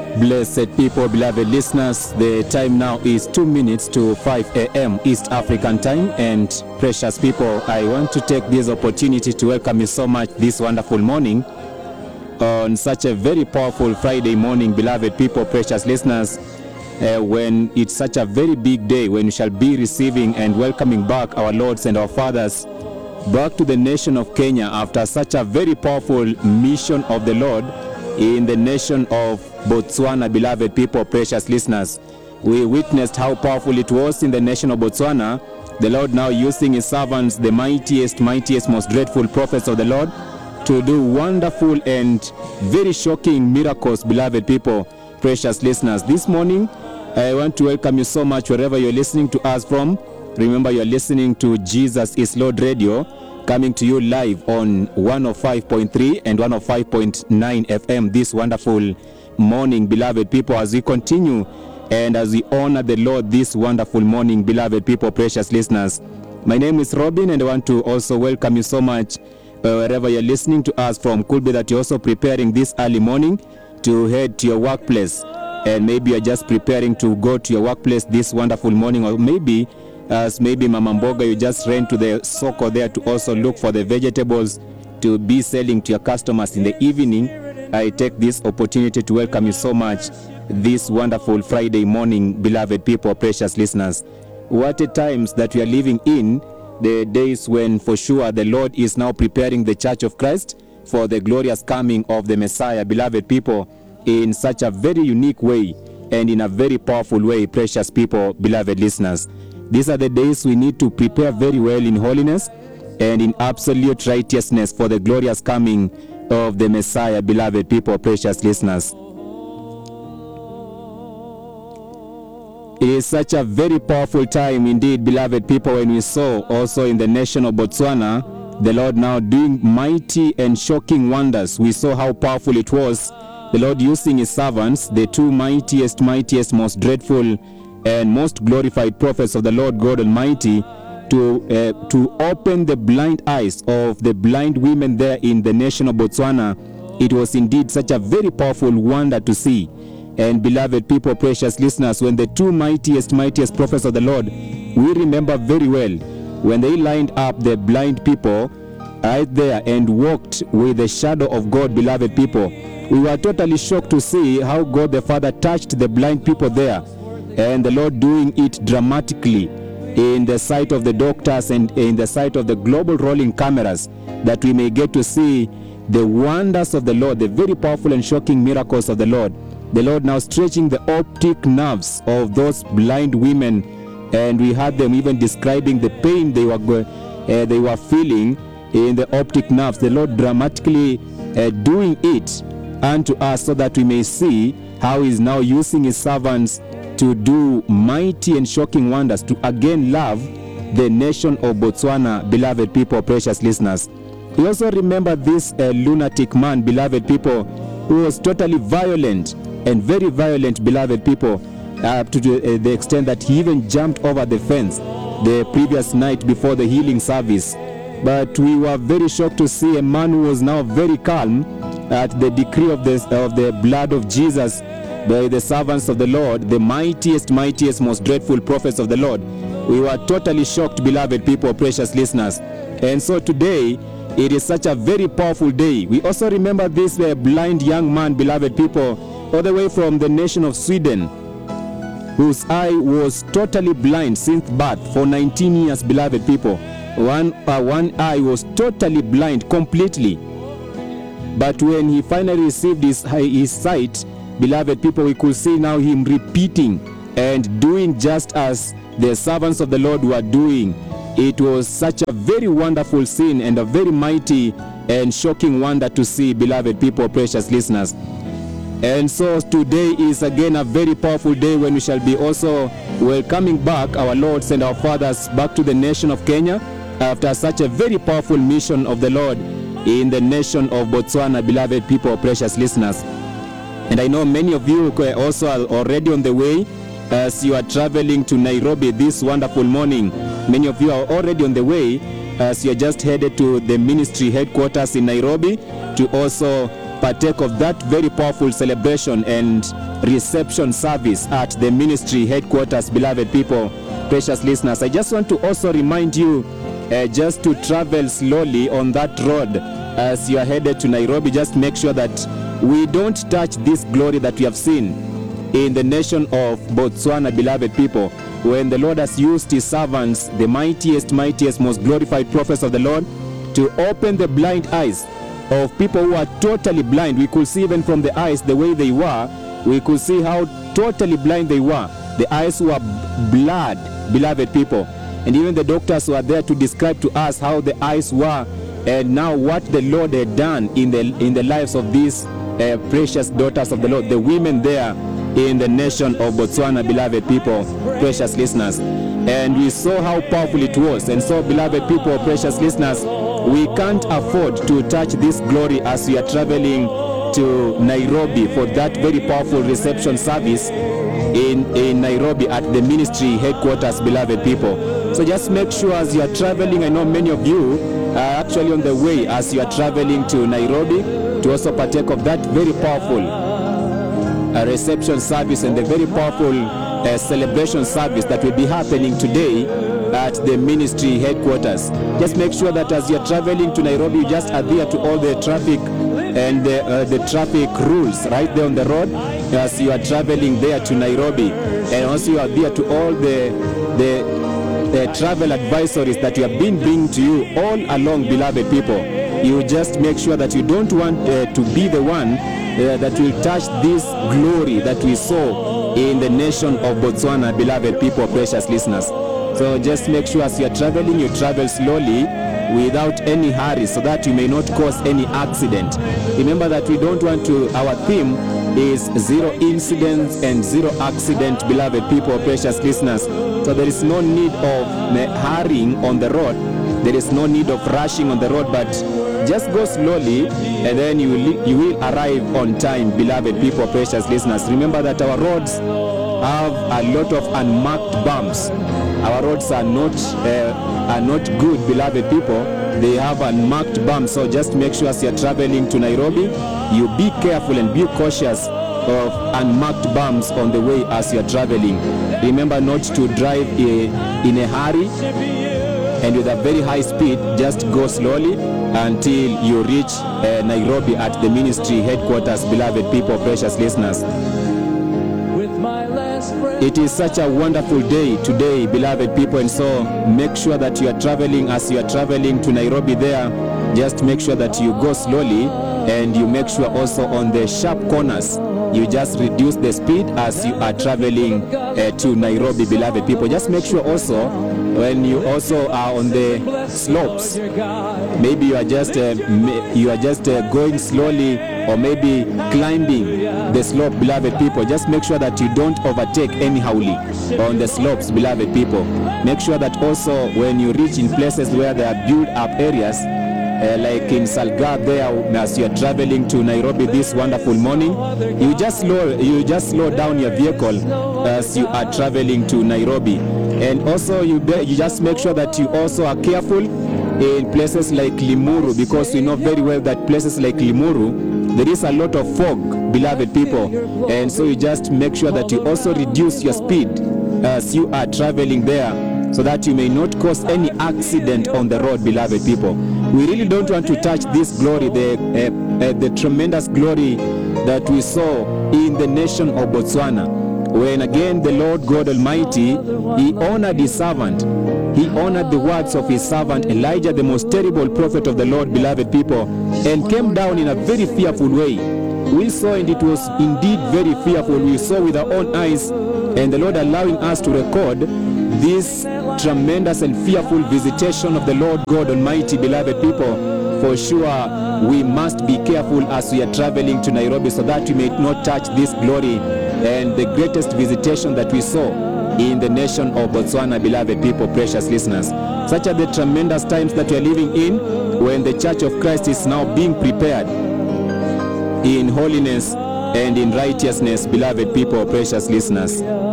Blessed people, beloved listeners, the time now is 2 minutes to 5 a.m. East African time. And precious people, I want to take this opportunity to welcome you so much this wonderful morning on such a very powerful Friday morning, beloved people, precious listeners, when it's such a very big day when we shall be receiving and welcoming back our Lords and our Fathers back to the nation of Kenya after such a very powerful mission of the Lord in the nation of Botswana, beloved people, precious listeners. We witnessed how powerful it was in the nation of Botswana, the Lord now using his servants, the mightiest, most dreadful prophets of the Lord, to do wonderful and very shocking miracles, beloved people, precious listeners. This morning, I want to welcome you so much wherever you're listening to us from. Remember, you're listening to Jesus is Lord Radio, coming to you live on 105.3 and 105.9 FM this wonderful morning, beloved people, as we continue and as we honor the Lord this wonderful morning, beloved people, precious listeners. My name is Robin, and I want to also welcome you so much wherever you're listening to us from. Could be that you're also preparing this early morning to head to your workplace, and maybe you're just preparing to go to your workplace this wonderful morning, or maybe as maybe Mama Mboga, you just ran to the soko there to also look for the vegetables to be selling to your customers in the evening. I take this opportunity to welcome you so much this wonderful Friday morning, beloved people, precious listeners. What a times that we are living in, the days when for sure the Lord is now preparing the Church of Christ for the glorious coming of the Messiah, beloved people, in such a very unique way and in a very powerful way, precious people, beloved listeners. These are the days we need to prepare very well in holiness and in absolute righteousness for the glorious coming of the Messiah, beloved people, precious listeners. It is such a very powerful time indeed, beloved people, when we saw also in the nation of Botswana, the Lord now doing mighty and shocking wonders. We saw how powerful it was, the Lord using his servants, the two mightiest, most dreadful and most glorified prophets of the Lord God Almighty, to open the blind eyes of the blind women there in the nation of Botswana. It was indeed such a very powerful wonder to see. And beloved people, precious listeners, when the two mightiest prophets of the Lord, we remember very well when they lined up the blind people right there and walked with the shadow of God, beloved people, we were totally shocked to see how God the Father touched the blind people there, and the Lord doing it dramatically in the sight of the doctors and in the sight of the global rolling cameras, that we may get to see the wonders of the Lord, the very powerful and shocking miracles of the Lord. The Lord now stretching the optic nerves of those blind women, and we had them even describing the pain they were feeling in the optic nerves. The Lord dramatically doing it unto us, so that we may see how He is now using His servants to do mighty and shocking wonders to again love the nation of Botswana, beloved people, precious listeners. We also remember this lunatic man, beloved people, who was totally violent and very violent, beloved people, to the extent that he even jumped over the fence the previous night before the healing service. But we were very shocked to see a man who was now very calm at the decree of the blood of Jesus by the servants of the Lord, the mightiest, most dreadful prophets of the Lord. We were totally shocked, beloved people, precious listeners. And so today, it is such a very powerful day. We also remember this blind young man, beloved people, all the way from the nation of Sweden, whose eye was totally blind since birth for 19 years, beloved people. One eye was totally blind completely. But when he finally received his sight, beloved people, we could see now him repeating and doing just as the servants of the Lord were doing. It was such a very wonderful scene and a very mighty and shocking wonder to see, beloved people, precious listeners. And so today is again a very powerful day when we shall be also welcoming back our Lords and our Fathers back to the nation of Kenya after such a very powerful mission of the Lord in the nation of Botswana, beloved people, precious listeners. And I know many of you also are already on the way as you are traveling to Nairobi this wonderful morning. Many of you are already on the way as you are just headed to the ministry headquarters in Nairobi to also partake of that very powerful celebration and reception service at the ministry headquarters, beloved people, precious listeners. I just want to also remind you just to travel slowly on that road as you are headed to Nairobi. Just make sure that we don't touch this glory that we have seen in the nation of Botswana, beloved people, when the Lord has used his servants, the mightiest, most glorified prophets of the Lord, to open the blind eyes of people who are totally blind. We could see even from the eyes the way they were, we could see how totally blind they were. The eyes were blood, beloved people. And even the doctors were there to describe to us how the eyes were, and now what the Lord had done in the lives of these precious daughters of the Lord, the women there in the nation of Botswana, beloved people, precious listeners. And we saw how powerful it was. And so, beloved people, precious listeners, we can't afford to touch this glory as we are traveling to Nairobi for that very powerful reception service in Nairobi at the ministry headquarters, beloved people. So just make sure as you are traveling, I know many of you are actually on the way as you are traveling to Nairobi to also partake of that very powerful reception service and the very powerful celebration service that will be happening today at the ministry headquarters. Just make sure that as you're traveling to Nairobi, you just adhere to all the traffic and the traffic rules right there on the road as you are traveling there to Nairobi, and also you adhere to all the travel advisories that we have been bringing to you all along, beloved people. You just make sure that you don't want to be the one that will touch this glory that we saw in the nation of Botswana, beloved people, precious listeners. So just make sure as you are traveling, you travel slowly without any hurry so that you may not cause any accident. Remember that we don't want to, our theme is zero incidents and zero accident, beloved people, precious listeners. So there is no need of hurrying on the road. There is no need of rushing on the road, but just go slowly and then you will arrive on time, beloved people, precious listeners. Remember that our roads have a lot of unmarked bumps. Our roads are not good, beloved people. They have unmarked bumps. So just make sure as you're traveling to Nairobi, you be careful and be cautious of unmarked bumps on the way as you're traveling. Remember not to drive in a hurry and with a very high speed. Just go slowly until you reach Nairobi at the ministry headquarters, beloved people, precious listeners. It is such a wonderful day today, beloved people, and so make sure that you are traveling, as you are traveling to Nairobi there, just make sure that you go slowly, and you make sure also on the sharp corners you just reduce the speed as you are traveling to Nairobi, beloved people. Just make sure also when you also are on the slopes, maybe you are just going slowly, or maybe climbing the slope, beloved people. Just make sure that you don't overtake anyhowly on the slopes, beloved people. Make sure that also when you reach in places where there are built up areas, like in Salga there, as you are traveling to Nairobi this wonderful morning, you just slow down your vehicle as you are traveling to Nairobi. And also you just make sure that you also are careful in places like Limuru, because we know very well that places like Limuru, there is a lot of fog, beloved people, and so you just make sure that you also reduce your speed as you are traveling there, so that you may not cause any accident on the road, beloved people. We really don't want to touch this glory, the tremendous glory that we saw in the nation of Botswana, when again the Lord God Almighty, He honored His servant. He honored the words of His servant Elijah, the most terrible prophet of the Lord, beloved people, and came down in a very fearful way. We saw, and it was indeed very fearful. We saw with our own eyes, and the Lord allowing us to record this tremendous and fearful visitation of the Lord God Almighty, beloved people. For sure, we must be careful as we are traveling to Nairobi, so that we may not touch this glory and the greatest visitation that we saw in the nation of Botswana, beloved people, precious listeners. Such are the tremendous times that we are living in, when the Church of Christ is now being prepared in holiness and in righteousness, beloved people, precious listeners.